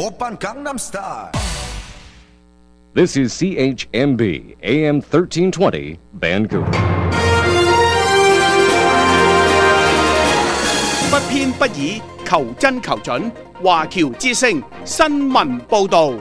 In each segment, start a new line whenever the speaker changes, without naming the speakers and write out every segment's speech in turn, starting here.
Oppan Gangnam Style.
This is CHMB AM 1320 Vancouver.
不偏不倚，求真求準。華僑之聲新聞報導。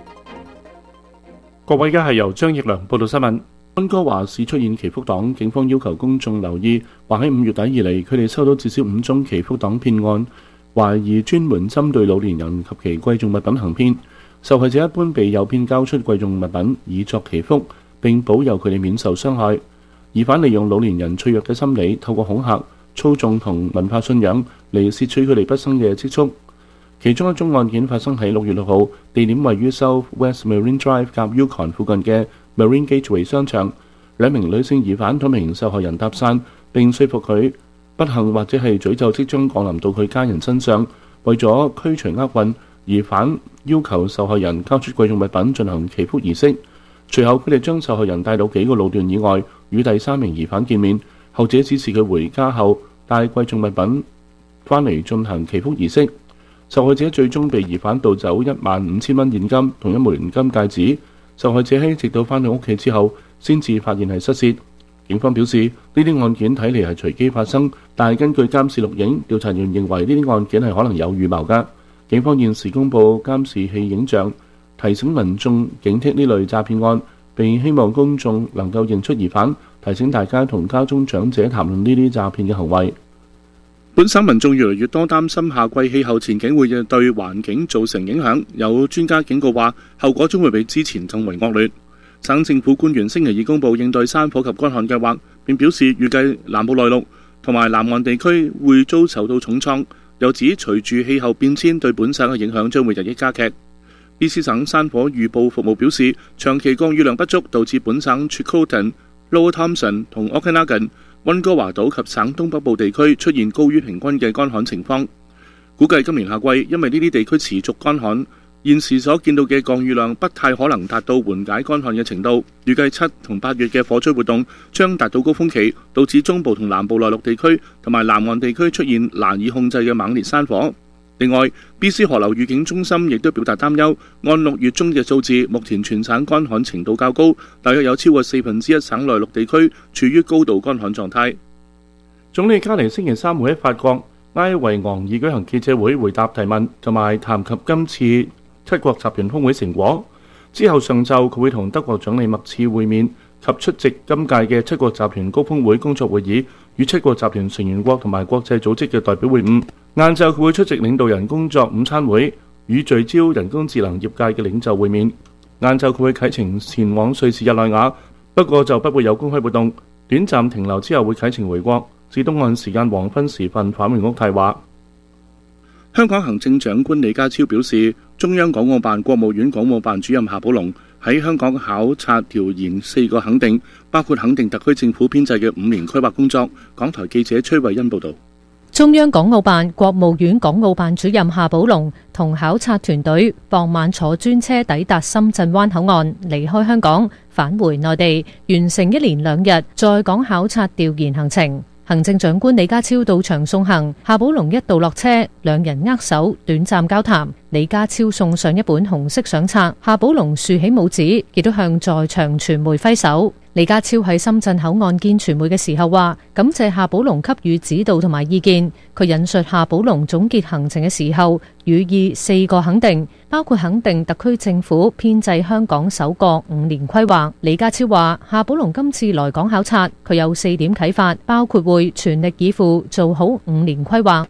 各位，而家係由張奕良報道新聞。溫哥華市出現祈福黨，警方要求公眾留意，話喺5月底以嚟，佢哋收到至少5宗祈福黨騙案，懷疑專門針對老年人及其貴重物品行騙。受害者一般被誘騙交出貴重物品以作祈福，並保佑佢哋免受傷害。疑犯利用老年人脆弱嘅心理，透過恐嚇、操縱同文化信仰嚟竊取佢哋畢生嘅積蓄。其中一宗案件發生喺6月6號，地點位於 South West Marine Drive 夾 Yukon 附近嘅 Marine Gateway 商場。兩名女性疑犯同名受害人搭訕，並說服佢不幸或者係詛咒即將降臨到佢家人身上。為咗驅除厄運，疑犯要求受害人交出貴重物品進行祈福儀式。隨後佢哋將受害人帶到幾個路段以外，與第三名疑犯見面。後者指示佢回家後帶貴重物品返嚟進行祈福儀式。受害者最終被疑犯盜走15000蚊現金同一枚現金戒指。受害者喺直到返到屋企之後，先至發現係失竊。警方表示，呢啲案件睇嚟係隨機發生，但係根據監視錄影，調查員認為呢啲案件係可能有預謀㗎。警方現時公佈監視器影像，提醒民眾警惕呢類詐騙案，並希望公眾能夠認出疑犯，提醒大家同家中長者談論呢啲詐騙嘅行為。本省民眾越嚟越多擔心夏季氣候前景會對環境造成影響，有專家警告話，後果將會比之前更為惡劣。省政府官員星期二公佈應對山火及乾旱計劃，並表示預計南部內陸同埋南岸地區會遭受到重創，又指隨住氣候變遷對本省嘅影響將會日益加劇。BC 省山火預報服務表示，長期降雨量不足導致本省 Chilcotin、Lower Thompson 同 Okanagan、溫哥華島及省東北部地區出現高於平均嘅乾旱情況。估計今年夏季因為呢啲地區持續乾旱，現時所見到嘅降雨量不太可能達到緩解乾旱嘅程度。預計7同8月嘅火災活動將達到高峰期，導致中部同南部內陸地區同埋南岸地區出現難以控制嘅猛烈山火。另外 BC 河流預警中心亦都表達擔憂，按6月中嘅數字，目前全省乾旱程度較高，大約有超過1/4省內陸地區處於高度乾旱狀態。總理加尼星期3會喺法國埃維昂爾舉行記者會回答提問，同埋談及今次七國集團峰會成果。之後上晝佢會同德國總理默茨會面及出席今屆嘅七國集團高峰會工作會議，與七國集團成員國同埋國際組織嘅代表會晤。晏晝佢會出席領導人工作午餐會，與聚焦人工智能業界嘅領袖會面。晏晝佢會啟程前往瑞士日內瓦，不過就不會有公開活動，短暫停留之後會啟程回國，至東岸時間黃昏時分返回屋太華。香港行政長官李家超表示，中央港澳辦國務院港澳辦主任夏寶龍喺香港考察調研4個肯定，包括肯定特區政府編制嘅5年規劃工作。港台記者崔慧欣報導。
中央港澳辦、國務院港澳辦主任夏寶龍同考察團隊傍晚坐專車抵達深圳灣口岸，離開香港返回內地，完成1連2日在港考察調研行程。行政長官李家超到場送行，夏寶龍一度落車，兩人握手短暫交談。李家超送上一本紅色相冊，夏寶龍豎起拇指，亦都向在場傳媒揮手。李家超喺深圳口岸見傳媒嘅時候話，感謝夏寶龍給予指導同埋意見。佢引述夏寶龍總結行程嘅時候，予以4個肯定，包括肯定特區政府編制香港首個5年規劃。李家超話，夏寶龍今次來港考察，佢有4點啟發，包括會全力以赴做好5年規劃，